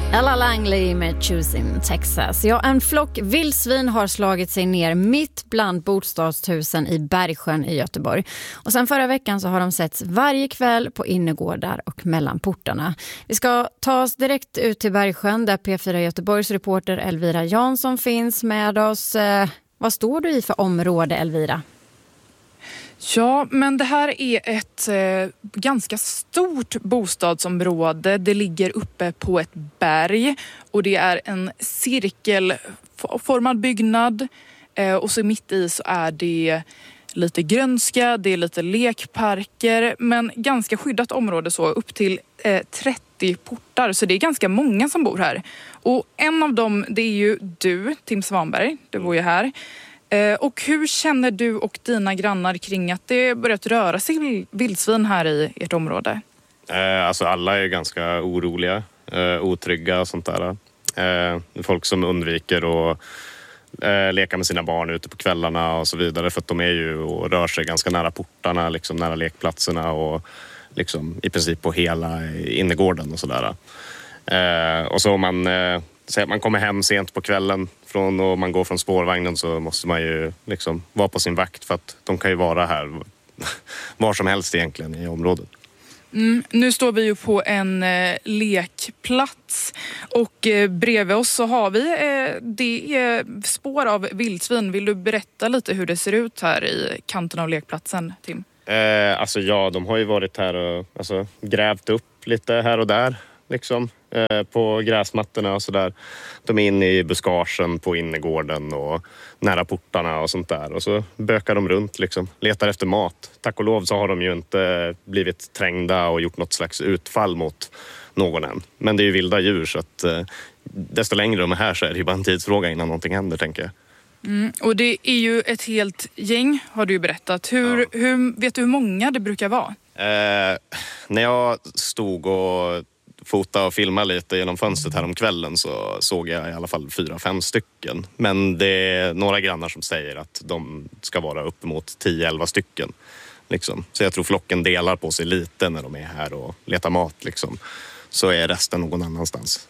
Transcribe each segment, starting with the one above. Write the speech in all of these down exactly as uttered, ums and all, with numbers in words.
Ella Langley med Choosing Texas. Ja, en flock vildsvin har slagit sig ner mitt bland bostadshusen i Bergsjön i Göteborg. Och sen förra veckan så har de setts varje kväll på innergårdar och mellan portarna. Vi ska ta oss direkt ut till Bergsjön där P fyra Göteborgs reporter Elvira Jansson finns med oss. Eh, vad står du i för område, Elvira? Ja, men det här är ett eh, ganska stort bostadsområde. Det ligger uppe på ett berg och det är en cirkelformad byggnad. Eh, och så mitt i så är det lite grönska, det är lite lekparker, men ganska skyddat område, så upp till eh, trettio portar. Så det är ganska många som bor här. Och en av dem, det är ju du, Tim Svanberg. Du bor ju här. Och hur känner du och dina grannar kring att det börjat röra sig vildsvin här i ert område? Eh, alltså alla är ganska oroliga, eh, otrygga och sånt där. Eh, folk som undviker att eh, leka med sina barn ute på kvällarna och så vidare. För att de är ju och rör sig ganska nära portarna, liksom nära lekplatserna och liksom i princip på hela innergården och sådär. Eh, och så om man... Eh, Så att man kommer hem sent på kvällen från, och man går från spårvagnen, så måste man ju liksom vara på sin vakt, för att de kan ju vara här var som helst egentligen i området. Mm, nu står vi ju på en eh, lekplats och eh, bredvid oss så har vi eh, det är spår av vildsvin. Vill du berätta lite hur det ser ut här i kanten av lekplatsen, Tim? Eh, alltså ja, de har ju varit här och alltså, grävt upp lite här och där. Liksom, eh, på gräsmattorna och sådär. De är inne i buskagen på innergården och nära portarna och sånt där. Och så bökar de runt, liksom, letar efter mat. Tack och lov så har de ju inte blivit trängda och gjort något slags utfall mot någon än. Men det är ju vilda djur, så att eh, desto längre de är här så är det ju bara en tidsfråga innan någonting händer, tänker jag. Mm, och det är ju ett helt gäng, har du ju berättat. Hur, Ja. hur, vet du hur många det brukar vara? Eh, när jag stod och fota och filma lite genom fönstret här om kvällen så såg jag i alla fall fyra, fem stycken. Men det är några grannar som säger att de ska vara uppemot tio, elva stycken. Liksom. Så jag tror flocken delar på sig lite när de är här och letar mat. Liksom. Så är resten någon annanstans.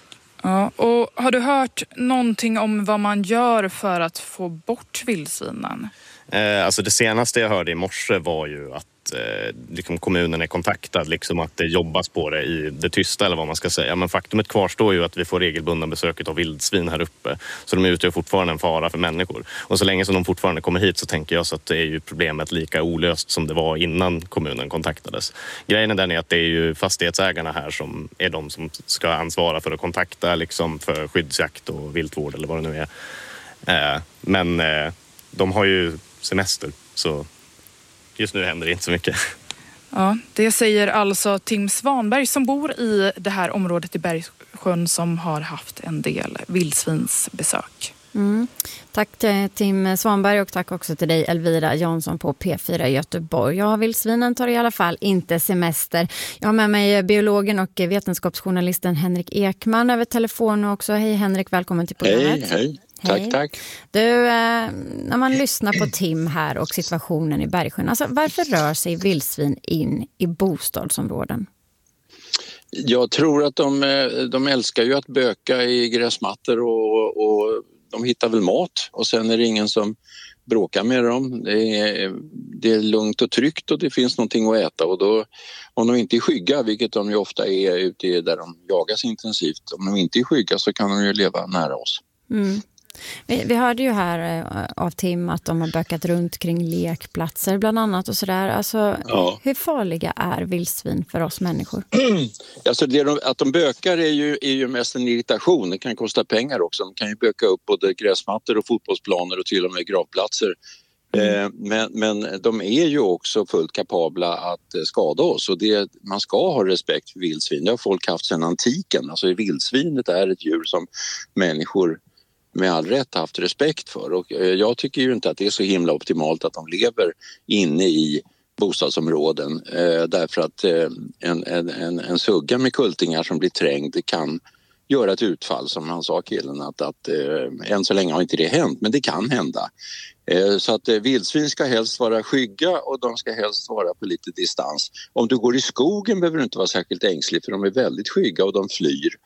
Ja, och har du hört någonting om vad man gör för att få bort vildsvinen? Eh, alltså det senaste jag hörde i morse var ju att eh, liksom kommunen är kontaktad, liksom att det jobbas på det i det tysta, eller vad man ska säga. Men faktumet kvarstår ju att vi får regelbundna besöket av vildsvin här uppe. Så de utgör fortfarande en fara för människor. Och så länge som de fortfarande kommer hit så tänker jag så att det är ju problemet lika olöst som det var innan kommunen kontaktades. Grejen är den är att det är ju fastighetsägarna här som är de som ska ansvara för att kontakta, liksom, för skyddsjakt och viltvård eller vad det nu är. Eh, men eh, de har ju semester, så just nu händer det inte så mycket. Ja, det säger alltså Tim Svanberg som bor i det här området i Bergsjön som har haft en del vildsvinsbesök. Mm. Tack till Tim Svanberg och tack också till dig Elvira Jansson på P fyra Göteborg. Ja, vildsvinen tar i alla fall inte semester. Jag har med mig biologen och vetenskapsjournalisten Henrik Ekman över telefon också. Hej Henrik, välkommen till programmet. Hej, hej. Tack, Hej. tack. Du, eh, när man lyssnar på Tim här och situationen i Bergsjön, alltså varför rör sig vildsvin in i bostadsområden? Jag tror att de, de älskar ju att böka i gräsmattor och, och de hittar väl mat och sen är det ingen som bråkar med dem. Det är, det är lugnt och tryggt och det finns någonting att äta, och då, om de inte är skygga, vilket de ju ofta är ute där de jagas intensivt, om de inte är skygga så kan de ju leva nära oss. Mm. Vi, vi hörde ju här eh, av Tim att de har bökat runt kring lekplatser bland annat och sådär. Alltså, Ja. Hur farliga är vildsvin för oss människor? Alltså det de, att de bökar är ju, är ju mest en irritation. Det kan kosta pengar också. De kan ju böka upp både gräsmattor och fotbollsplaner och till och med gravplatser. Mm. Eh, men, men de är ju också fullt kapabla att eh, skada oss, och det, man ska ha respekt för vildsvin. Det har folk haft sedan antiken. Alltså vildsvinet är ett djur som människor med all rätt haft respekt för, och jag tycker ju inte att det är så himla optimalt att de lever inne i bostadsområden eh, därför att eh, en, en, en sugga med kultingar som blir trängd kan göra ett utfall, som han sa killen, att, att eh, än så länge har inte det hänt, men det kan hända. Eh, så att eh, vildsvin ska helst vara skygga och de ska helst vara på lite distans. Om du går i skogen behöver du inte vara särskilt ängslig, för de är väldigt skygga och de flyr.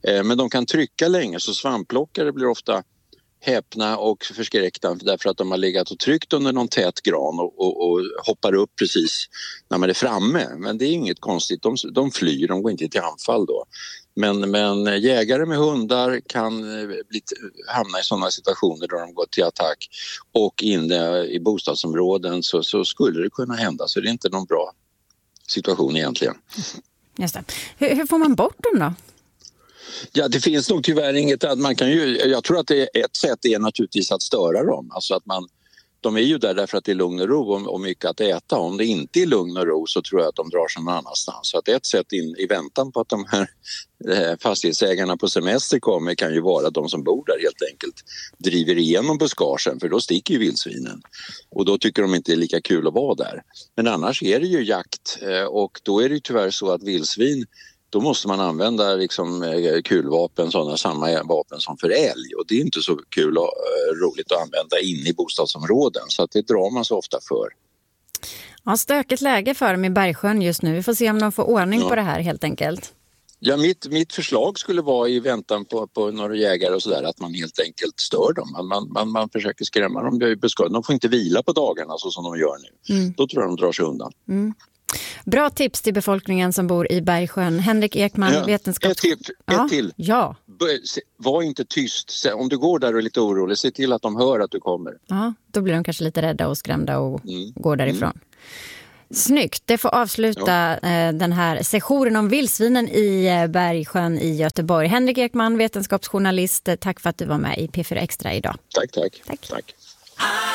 Eh, men de kan trycka länge, så svampplockare blir ofta häpna och förskräckta därför att de har legat och tryckt under någon tät gran och, och, och hoppar upp precis när man är framme. Men det är inget konstigt, de, de flyr, de går inte till anfall då. Men, men jägare med hundar kan bli, hamna i sådana situationer då de går till attack, och inne i bostadsområden så, så skulle det kunna hända, så det är inte någon bra situation egentligen. Just det. Hur, hur får man bort dem då? Ja, det finns nog tyvärr inget att man kan ju, jag tror att det är, ett sätt är naturligtvis att störa dem, alltså att man, de är ju där därför att det är lugn och ro och, och mycket att äta. Om det inte är lugn och ro så tror jag att de drar sig någon annanstans. Så att ett sätt in, i väntan på att de här eh, fastighetsägarna på semester kommer kan ju vara att de som bor där helt enkelt driver igenom buskagen, för då sticker ju vildsvinen. Och då tycker de inte det är lika kul att vara där. Men annars är det ju jakt eh, och då är det ju tyvärr så att vildsvin, då måste man använda liksom kulvapen, sådana samma vapen som för älg. Och det är inte så kul och uh, roligt att använda in i bostadsområden. Så att det drar man så ofta för. Ja, stökigt läge för dem i Bergsjön just nu. Vi får se om de får ordning ja. på det här helt enkelt. Ja, mitt, mitt förslag skulle vara i väntan på, på några jägare och sådär att man helt enkelt stör dem. Man, man, man försöker skrämma dem. De får inte vila på dagarna så som de gör nu. Mm. Då tror jag de drar sig undan. Mm. Bra tips till befolkningen som bor i Bergsjön. Henrik Ekman, ja, vetenskaps... Ett till. Ja. Ett till. Ja. Var inte tyst. Om du går där och är lite orolig, se till att de hör att du kommer. Ja, då blir de kanske lite rädda och skrämda och mm. går därifrån. Mm. Snyggt. Det får avsluta ja. den här sessionen om vildsvinen i Bergsjön i Göteborg. Henrik Ekman, vetenskapsjournalist. Tack för att du var med i P fyra Extra idag. Tack, tack. Tack. tack.